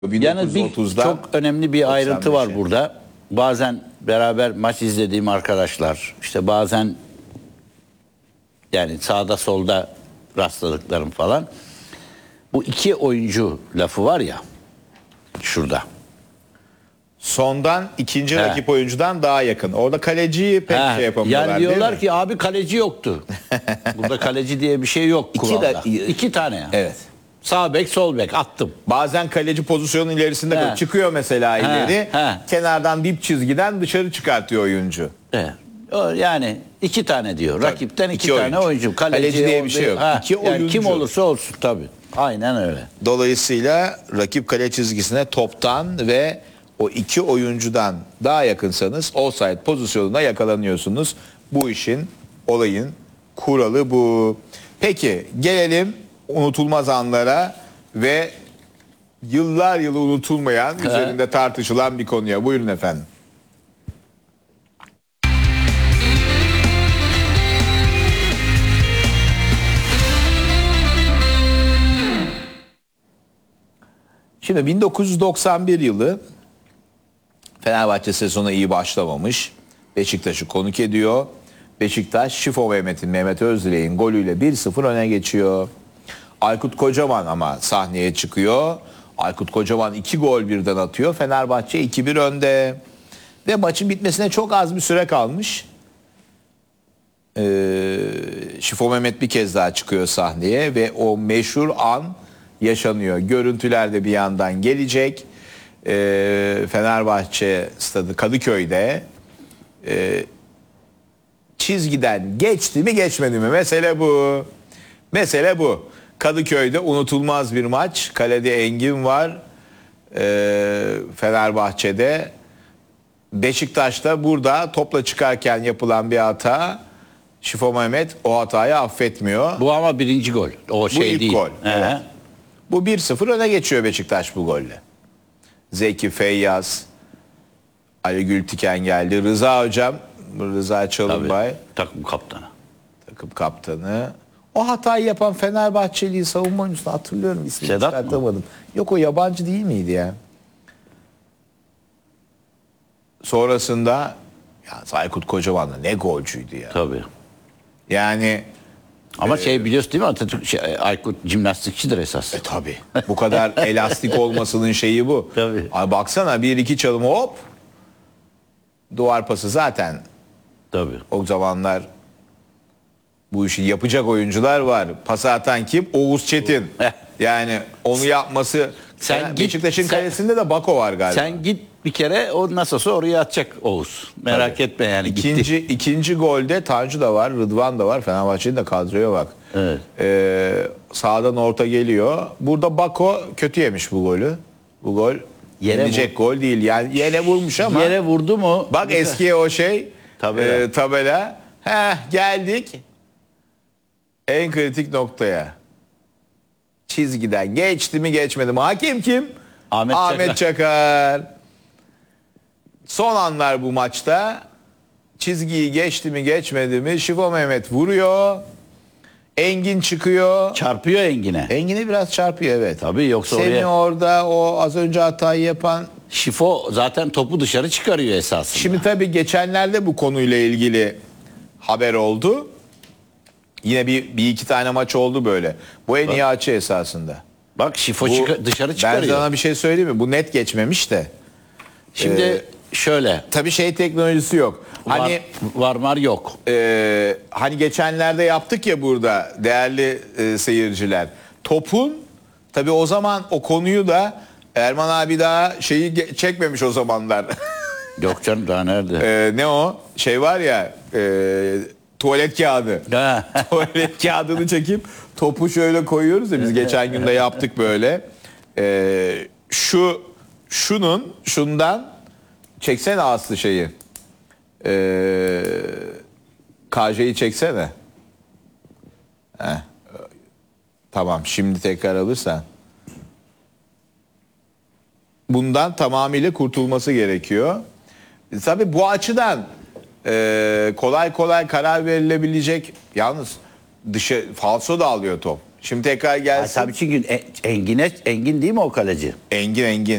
Yani çok önemli bir ayrıntı var burada. Bazen beraber maç izlediğim arkadaşlar, işte bazen yani sağda solda rastladıklarım falan. Bu iki oyuncu lafı var ya şurada. Sondan ikinci rakip oyuncudan daha yakın. Orada kaleciyi pek şey yapamıyorlar. Yani diyorlar ki abi kaleci yoktu. Burada kaleci diye bir şey yok kuralda. İki tane. Evet. Sağ bek sol bek attım. Bazen kaleci pozisyonun ilerisinde çıkıyor mesela ileri. Kenardan dip çizgiden dışarı çıkartıyor oyuncu. Evet. Yani iki tane diyor. Tabii. Rakipten iki tane oyuncu. Kaleci diye bir şey yok. İki yani oyuncu. Kim olursa olsun tabii. Aynen öyle. Dolayısıyla rakip kale çizgisine toptan ve o iki oyuncudan daha yakınsanız offside pozisyonuna yakalanıyorsunuz. Bu işin, olayın kuralı bu. Peki gelelim unutulmaz anlara ve yıllar yılı unutulmayan, üzerinde tartışılan bir konuya. Buyurun efendim. Şimdi 1991 yılı Fenerbahçe sezonu iyi başlamamış. Beşiktaş'ı konuk ediyor. Beşiktaş Şifo Mehmet Özdilek'in golüyle 1-0 öne geçiyor. Aykut Kocaman ama sahneye çıkıyor. Aykut Kocaman 2 gol birden atıyor. Fenerbahçe 2-1 önde. Ve maçın bitmesine çok az bir süre kalmış. Şifo Mehmet bir kez daha çıkıyor sahneye ve o meşhur an yaşanıyor. Görüntüler de bir yandan gelecek. Fenerbahçe stadı Kadıköy'de çizgiden geçti mi geçmedi mi? Mesele bu. Mesele bu. Kadıköy'de unutulmaz bir maç. Kalede Engin var. Fenerbahçe'de. Beşiktaş'ta burada topla çıkarken yapılan bir hata. Şifo Mehmet o hatayı affetmiyor. Bu ama birinci gol. O şey bu ilk değil. Gol. Evet. Bu 1-0 öne geçiyor Beşiktaş bu golle. Zeki Feyyaz, Ali Gültiken geldi. Rıza hocam, Rıza Çalınbay. Takım kaptanı. Takım kaptanı. O hatayı yapan Fenerbahçeli savunma oyuncusunu hatırlıyorum. İsmini çıkartamadım. Yok o yabancı değil miydi ya? Sonrasında ya Aykut Kocaman da ne golcüydü ya. Tabii. Yani ama biliyorsun değil mi Atatürk Aykut jimnastikçidir esas. Tabii. Bu kadar elastik olmasının şeyi bu. Tabii. Abi baksana 1-2 çalım hop. Duvar pası zaten. Tabii. O zamanlar bu işi yapacak oyuncular var. Pası atan kim? Oğuz Çetin. Yani onu yapması. Beşiktaş'ın kalesinde de Bako var galiba. Sen git bir kere o nasılsa oraya atacak Oğuz. Merak etme yani. İkinci golde Tanju da var, Rıdvan da var. Fenerbahçe'nin de kadroya bak. Evet. Sağdan orta geliyor. Burada Bako kötü yemiş bu golü. Bu gol yenilecek gol değil. Yani yere vurmuş ama. Yere vurdu mu? Bak eskiye o şey. Tabela. Geldik. En kritik noktaya. Çizgiden geçti mi geçmedi mi? Hakem kim? Ahmet Çakar. Son anlar bu maçta. Çizgiyi geçti mi geçmedi mi? Şifo Mehmet vuruyor. Engin çıkıyor. Çarpıyor Engin'e. Engin'e biraz çarpıyor evet. Tabii yoksa Seni orada o az önce hatayı yapan. Şifo zaten topu dışarı çıkarıyor esasında. Şimdi tabii geçenlerde bu konuyla ilgili haber oldu. Yine bir iki tane maç oldu böyle. Bu en iyi açı esasında. Bak Şifo dışarı çıkarıyor. Ben sana bir şey söyleyeyim mi? Bu net geçmemiş de. Şimdi şöyle. Tabii teknolojisi yok. Hani var yok. Hani geçenlerde yaptık ya burada değerli seyirciler. Topun tabii o zaman o konuyu da Erman abi daha çekmemiş o zamanlar. Yok canım daha nerede? Ne o? Şey var ya tuvalet kağıdı. Tuvalet kağıdını çekip topu şöyle koyuyoruz ya biz geçen gün de yaptık böyle. Şundan çeksene Aslı şeyi. KJ'yi çeksene. Tamam şimdi tekrar alırsan. Bundan tamamıyla kurtulması gerekiyor. Tabii bu açıdan kolay kolay karar verilebilecek. Yalnız falso da alıyor top. Şimdi tekrar gelsin. Tabii çünkü Engin değil mi o kaleci? Engin.